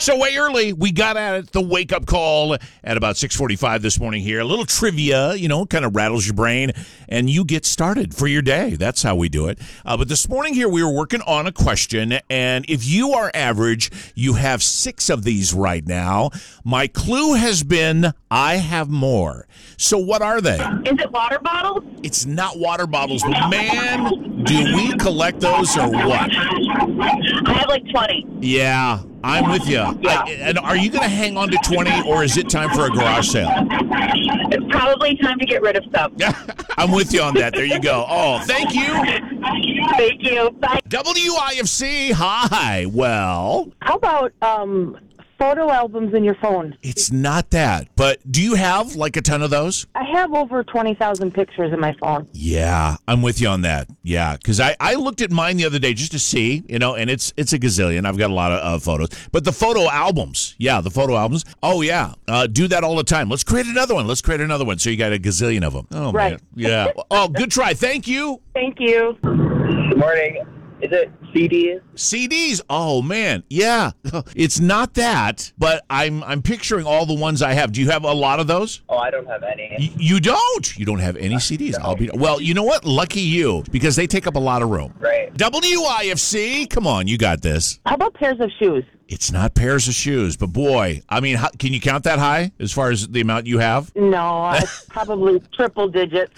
So way early, we got at it, the wake-up call at about 6:45 this morning here. A little trivia, kind of rattles your brain, and you get started for your day. That's how we do it. But this morning here, we were working on a question, and if you are average, you have 6 of these right now. My clue has been, I have more. So what are they? Is it water bottles? It's not water bottles, but man, do we collect those or what? I have like 20. Yeah, I'm with you. Yeah. And are you going to hang on to 20, or is it time for a garage sale? It's probably time to get rid of stuff. I'm with you on that. There you go. Oh, thank you. Thank you. Bye. WIFC, hi. Well, How about photo albums in your phone? it's not that. But do you have like a ton of those? I have over 20,000 pictures in my phone. Yeah, I'm with you on that. Yeah, because I looked at mine the other day just to see, and it's a gazillion. I've got a lot of photos. But the photo albums, the photo albums. Oh, yeah, do that all the time. Let's create another one. So you got a gazillion of them. Oh, Right. man. Yeah. Oh, good try. Thank you. Thank you. Good morning. Is it CDs? CDs. Oh, man. Yeah. It's not that, but I'm picturing all the ones I have. Do you have a lot of those? Oh, I don't have any. You don't. You don't have any CDs. No. Well, you know what? Lucky you, because they take up a lot of room. Right. WIFC, come on, you got this. How about pairs of shoes? It's not pairs of shoes, but boy, I mean, can you count that high as far as the amount you have? No, probably triple digits.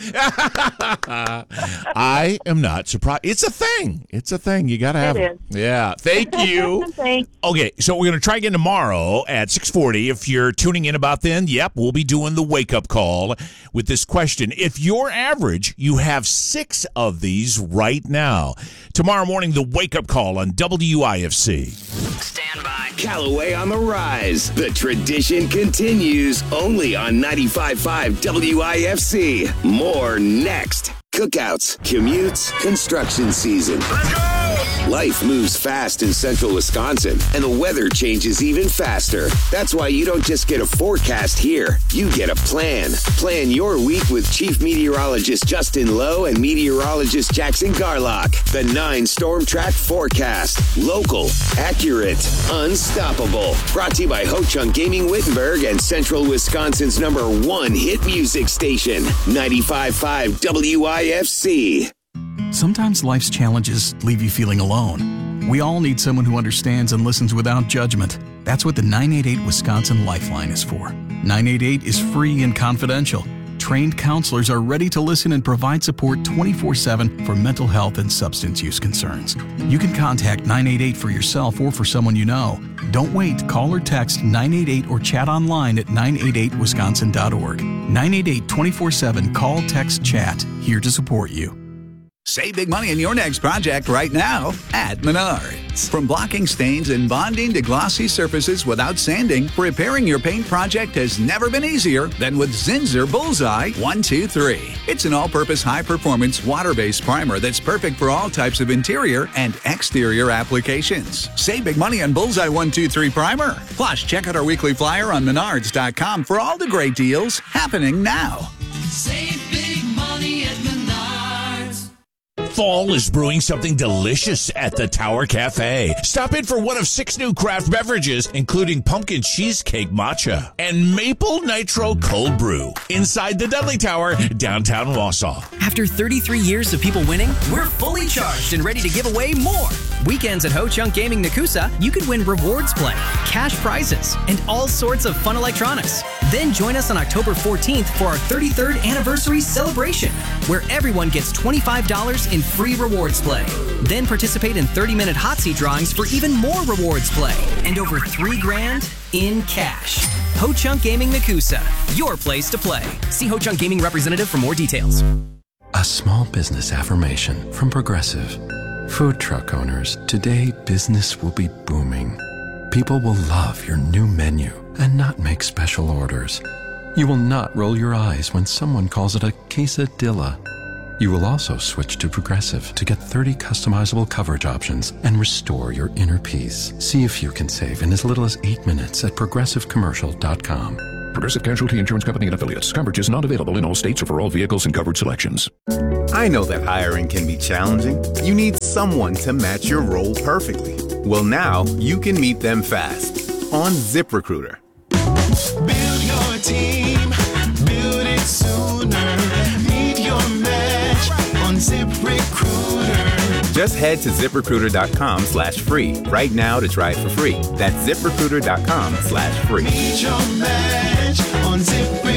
I am not surprised. It's a thing. You got to have It it. Yeah. Thank you. Thanks. Okay, so we're going to try again tomorrow at 6:40. If you're tuning in about then, we'll be doing the wake-up call with this question. If you're average, you have 6 of these right now. Tomorrow morning, the wake-up call on WIFC. Stand by. Callaway on the rise. The tradition continues only on 95.5 WIFC. More next. Cookouts, commutes, construction season. Let's go! Life moves fast in central Wisconsin, and the weather changes even faster. That's why you don't just get a forecast here. You get a plan. Plan your week with Chief Meteorologist Justin Lowe and Meteorologist Jackson Garlock. The 9 Storm Track Forecast. Local, accurate, unstoppable. Brought to you by Ho-Chunk Gaming Wittenberg and Central Wisconsin's #1 hit music station. 95.5 WIFC. Sometimes life's challenges leave you feeling alone. We all need someone who understands and listens without judgment. That's what the 988 Wisconsin Lifeline is for. 988 is free and confidential. Trained counselors are ready to listen and provide support 24/7 for mental health and substance use concerns. You can contact 988 for yourself or for someone you know. Don't wait. Call or text 988 or chat online at 988wisconsin.org. 988 24/7. Call, text, chat. Here to support you. Save big money on your next project right now at Menards. From blocking stains and bonding to glossy surfaces without sanding, repairing your paint project has never been easier than with Zinsser Bullseye 123. It's an all-purpose high-performance water-based primer that's perfect for all types of interior and exterior applications. Save big money on Bullseye 123 primer. Plus, check out our weekly flyer on Menards.com for all the great deals happening now. Save big money at Menards. Fall is brewing something delicious at the Tower Cafe. Stop in for one of 6 new craft beverages, including pumpkin cheesecake matcha and maple nitro cold brew inside the Dudley Tower, downtown Wausau. After 33 years of people winning, we're fully charged and ready to give away more. Weekends at Ho-Chunk Gaming Nakusa, you could win rewards play, cash prizes, and all sorts of fun electronics. Then join us on October 14th for our 33rd anniversary celebration, where everyone gets $25 in free rewards play. Then participate in 30-minute hot seat drawings for even more rewards play and over $3,000 in cash. Ho-Chunk Gaming Nakusa, your place to play. See Ho-Chunk Gaming representative for more details. A small business affirmation from Progressive. Food truck owners, today business will be booming. People will love your new menu and not make special orders. You will not roll your eyes when someone calls it a quesadilla. You will also switch to Progressive to get 30 customizable coverage options and restore your inner peace. See if you can save in as little as 8 minutes at progressivecommercial.com. Progressive Casualty Insurance Company and Affiliates. Coverage is not available in all states or for all vehicles and coverage selections. I know that hiring can be challenging. You need someone to match your role perfectly. Well, now you can meet them fast. on ZipRecruiter. Build your team, build it sooner. Meet your match on ZipRecruiter. Just head to ZipRecruiter.com/free right now to try it for free. That's ZipRecruiter.com/free. Meet your match on ZipRecruiter.